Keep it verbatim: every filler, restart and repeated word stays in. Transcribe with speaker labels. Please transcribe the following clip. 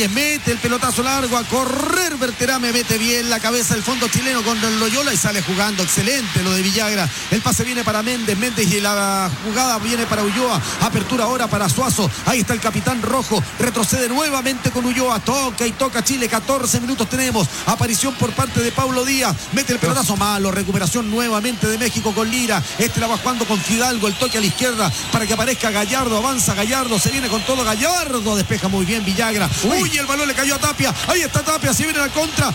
Speaker 1: Rodríguez mete el pelotazo largo a correr. Berterame mete bien la cabeza del fondo chileno con el Loyola y sale jugando. Excelente lo de Villagra. El pase viene para Méndez. Méndez y la jugada viene para Ulloa. Apertura ahora para Suazo. Ahí está el capitán rojo. Retrocede nuevamente con Ulloa. Toca y toca Chile. catorce minutos tenemos. Aparición por parte de Paulo Díaz. Mete el pelotazo malo. Recuperación nuevamente de México con Lira. Este la va jugando con Fidalgo. El toque a la izquierda para que aparezca Gallardo. Avanza Gallardo. Se viene con todo Gallardo. Despeja muy bien Villagra. Uy, Uy el balón le cayó a Tapia. Ahí está Tapia. Si viene la contra.